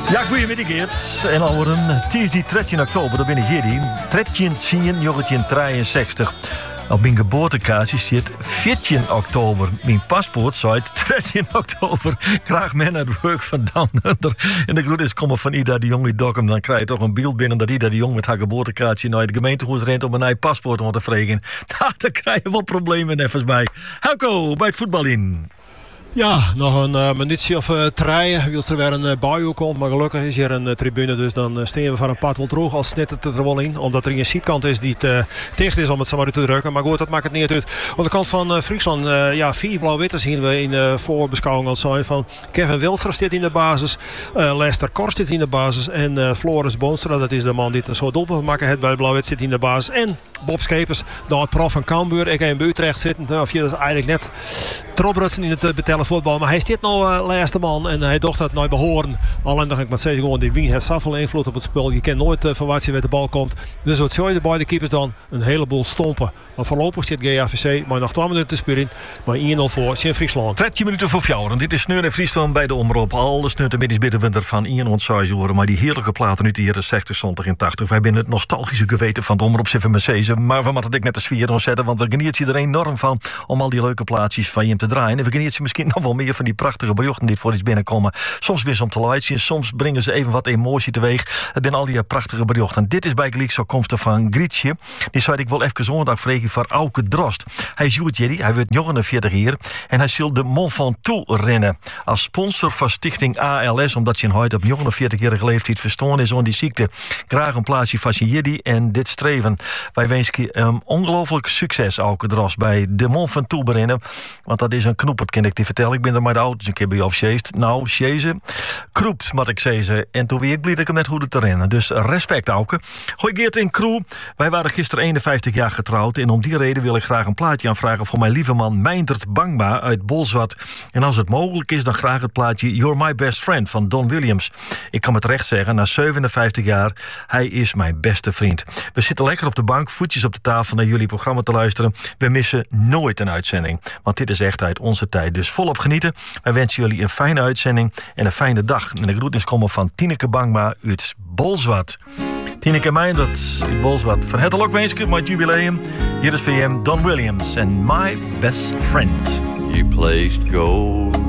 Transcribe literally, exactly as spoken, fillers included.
Ja, goedemiddag Geert. En alweer een dinsdag dertien oktober, daar ben ik hier. dertien tien negentien drieënzestig. Op mijn geboortekaartje staat veertien oktober. Mijn paspoort zei dertien oktober. Graag men naar het werk van Down Under. En de groet is komen van Ida de Jong in Dokkum. Dan krijg je toch een beeld binnen dat Ida de Jong met haar geboortekaartje naar de gemeentehuis rent om een nieuw paspoort om te vregen. Nou, dan krijg je wel problemen even bij. Helco, bij het voetbal in. Ja, nog een uh, minuutje of uh, drie. Wil er weer een uh, buio komt. Maar gelukkig is hier een uh, tribune. Dus dan uh, staan we van een pad wel droog. Als net het er wel in. Omdat er een zijkant is die het uh, dicht is om het zomaar uit te drukken. Maar goed, dat maakt het niet uit. Aan de kant van uh, Friesland. Uh, ja, vier blauw-witte zien we in de uh, voorbeschouwing al zijn. Van Kevin Wilstra zit in de basis. Uh, Lester Kor zit in de basis. En uh, Floris Boonstra, dat is de man die het zo doelpunt maken heeft bij blauw-wit, zit in de basis. En Bob Schepers, daar het prof van Cambuur. Ik heb in Utrecht zitten. Nou, of je dat eigenlijk net trobrutsen in het uh, betellen voetbal. Maar hij staat nou uh, laatste man en hij dacht dat nou behoren. Alleen dacht ik maar zeggen gewoon die wien heeft zoveel invloed op het spel. Je kent nooit uh, van wat je met de bal komt. Dus wat zou je de beide keepers dan? Een heleboel stompen. Maar voorlopig zit G A V C maar nog twee minuten te spelen. Maar één nul voor Sint-Friesland. dertien minuten voor vier. En dit is Sneur en Friesland bij de Omroep. Alle sneur en middags binnenwinter van één ons zes uur. Maar die heerlijke platen uit de jaren zestig, zeventig en tachtig. Wij zijn het nostalgische geweten van de Omroep C V M C. Maar we moeten ik net de sfeer ontzetten. Want we genieten je er enorm van om al die leuke plaatjes van je te draaien. En we genieten je misschien nog wel meer van die prachtige berichten die voor iets binnenkomen. Soms weer om te luisteren, soms brengen ze even wat emotie teweeg. Het zijn al die prachtige berichten. Dit is bij gelijk zo komstig van Grietje. Die zei ik wel even zondag vregen voor Auke Drost. Hij is Joet Jerry, hij wordt negenenveertig jaar en hij zal de Mont Ventoux rennen. Als sponsor van stichting A L S, omdat je een op negenenveertig-jarige leeftijd verstoord is aan die ziekte. Graag een plaatsje van Jerry en dit streven. Wij wensen je um, ongelooflijk succes, Auke Drost, bij de Mont Ventoux rennen. Want dat is een knoepert, kan ik die vertellen. Ik ben er maar de auto's een keer bij je afsjeest. Nou, sjezen. Kroept, moet ik zeggen. En toen weer ik blij dat ik hem net hoe te rennen. Dus respect, Auke. Hoi Geert en crew. Wij waren gisteren eenenvijftig jaar getrouwd. En om die reden wil ik graag een plaatje aanvragen voor mijn lieve man Meindert Bangma uit Bolsward. En als het mogelijk is, dan graag het plaatje You're My Best Friend van Don Williams. Ik kan het recht zeggen, na zevenenvijftig jaar, hij is mijn beste vriend. We zitten lekker op de bank, voetjes op de tafel naar jullie programma te luisteren. We missen nooit een uitzending. Want dit is echt uit onze tijd. Dus volop genieten. Wij wensen jullie een fijne uitzending en een fijne dag. En de groetnis komen van Tineke Bangma uit Bolsward. Tineke Meindert uit Bolsward. Van het ook wensen met het jubileum. Hier is V M Don Williams en My Best Friend. You placed gold